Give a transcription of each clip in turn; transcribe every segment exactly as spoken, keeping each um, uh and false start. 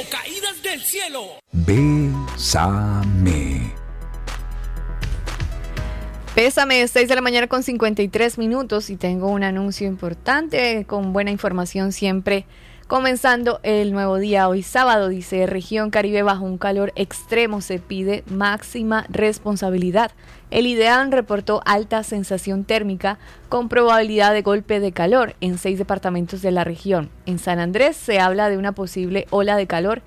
caídas del cielo. Bésame. Pésame, seis de la mañana con cincuenta y tres minutos y tengo un anuncio importante con buena información siempre. Comenzando el nuevo día, hoy sábado, dice, región Caribe bajo un calor extremo, se pide máxima responsabilidad. El IDEAN reportó alta sensación térmica con probabilidad de golpe de calor en seis departamentos de la región. En San Andrés se habla de una posible ola de calor,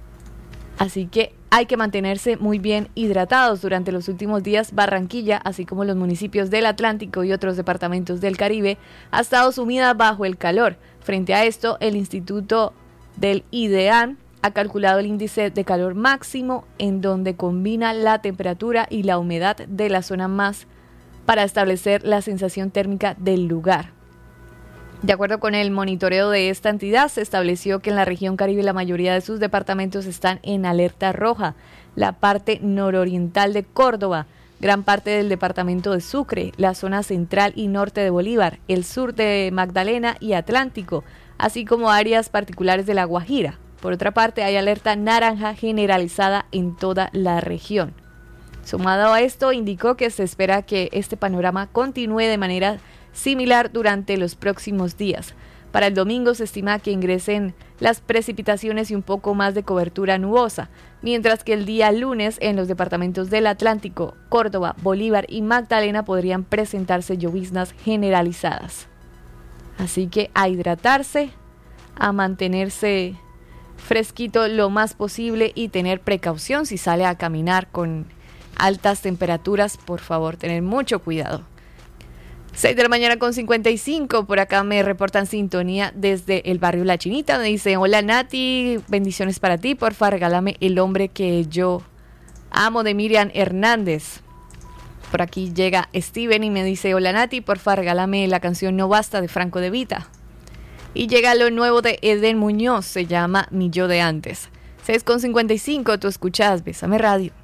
así que hay que mantenerse muy bien hidratados durante los últimos días. Barranquilla, así como los municipios del Atlántico y otros departamentos del Caribe, ha estado sumida bajo el calor. Frente a esto, el Instituto del IDEAN ha calculado el índice de calor máximo en donde combina la temperatura y la humedad de la zona más para establecer la sensación térmica del lugar. De acuerdo con el monitoreo de esta entidad, se estableció que en la región Caribe la mayoría de sus departamentos están en alerta roja. La parte nororiental de Córdoba, gran parte del departamento de Sucre, la zona central y norte de Bolívar, el sur de Magdalena y Atlántico, así como áreas particulares de La Guajira. Por otra parte, hay alerta naranja generalizada en toda la región. Sumado a esto, indicó que se espera que este panorama continúe de manera similar durante los próximos días. Para el domingo se estima que ingresen las precipitaciones y un poco más de cobertura nubosa, mientras que el día lunes en los departamentos del Atlántico, Córdoba, Bolívar y Magdalena podrían presentarse lloviznas generalizadas. Así que a hidratarse, a mantenerse fresquito lo más posible y tener precaución si sale a caminar con altas temperaturas, por favor, tener mucho cuidado. seis de la mañana con cincuenta y cinco, por acá me reportan sintonía desde el barrio La Chinita, me dice, hola Nati, bendiciones para ti, porfa regálame El hombre que yo amo de Miriam Hernández. Por aquí llega Steven y me dice, hola Nati, porfa regálame la canción No Basta de Franco De Vita. Y llega lo nuevo de Eden Muñoz, se llama Mi Yo de Antes. seis con cincuenta y cinco, tú escuchas Bésame Radio.